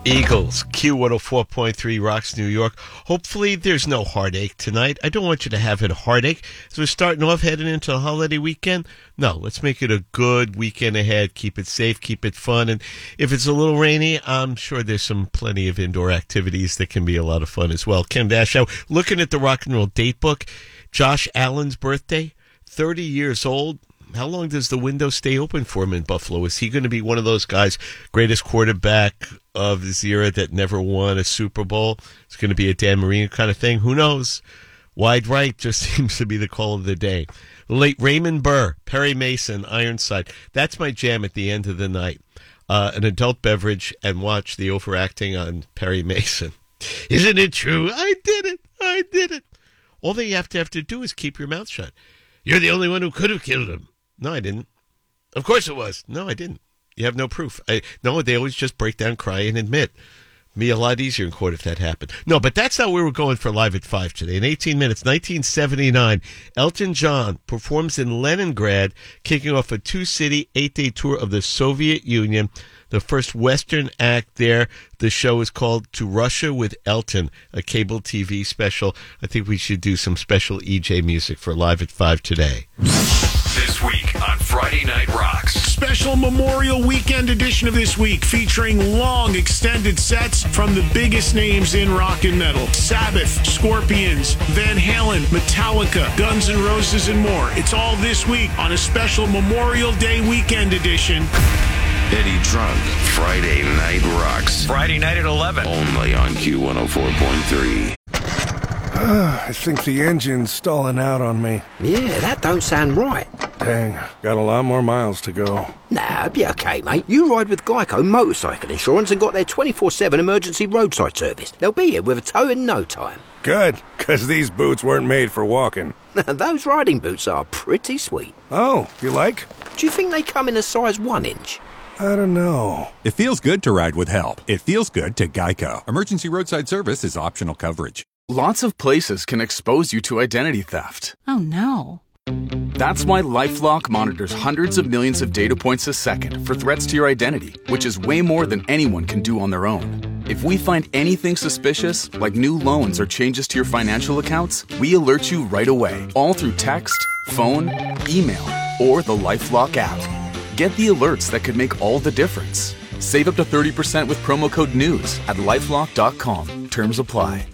Eagles, Q104.3 Rocks, New York. Hopefully there's no heartache tonight. I don't want you to have a heartache. As we're starting off heading into the holiday weekend, no, let's make it a good weekend ahead. Keep it safe, keep it fun. And if it's a little rainy, I'm sure there's plenty of indoor activities that can be a lot of fun as well. Ken Dashow, looking at the rock and roll date book, Josh Allen's birthday, 30 years old. How long does the window stay open for him in Buffalo? Is he going to be one of those guys, greatest quarterback of his era that never won a Super Bowl? It's going to be a Dan Marino kind of thing. Who knows? Wide right just seems to be the call of the day. The late Raymond Burr, Perry Mason, Ironside. That's my jam at the end of the night. An adult beverage and watch the overacting on Perry Mason. Isn't it true? I did it. I did it. All that you have to do is keep your mouth shut. You're the only one who could have killed him. No, I didn't. Of course it was. No, I didn't. You have no proof. No, they always just break down, cry, and admit. Me a lot easier in court if that happened. No, but that's how we were going for Live at 5 today. In 18 minutes, 1979, Elton John performs in Leningrad, kicking off a 2-city, 8-day tour of the Soviet Union. The first Western act there. The show is called To Russia with Elton, a cable TV special. I think we should do some special EJ music for Live at 5 today. This week on Friday Night Rocks. Special Memorial Weekend edition of This Week featuring long extended sets from the biggest names in rock and metal. Sabbath, Scorpions, Van Halen, Metallica, Guns N' Roses, and more. It's all this week on a special Memorial Day Weekend edition. Eddie Trunk, Friday Night Rocks. Friday night at 11. Only on Q104.3. I think the engine's stalling out on me. Yeah, that don't sound right. Dang, got a lot more miles to go. Nah, it'll be okay, mate. You ride with Geico Motorcycle Insurance and got their 24/7 emergency roadside service. They'll be here with a tow in no time. Good, because these boots weren't made for walking. Those riding boots are pretty sweet. Oh, you like? Do you think they come in a size 1 inch? I don't know. It feels good to ride with help. It feels good to Geico. Emergency roadside service is optional coverage. Lots of places can expose you to identity theft. Oh, no. That's why LifeLock monitors hundreds of millions of data points a second for threats to your identity, which is way more than anyone can do on their own. If we find anything suspicious, like new loans or changes to your financial accounts, we alert you right away, all through text, phone, email, or the LifeLock app. Get the alerts that could make all the difference. Save up to 30% with promo code NEWS at LifeLock.com. Terms apply.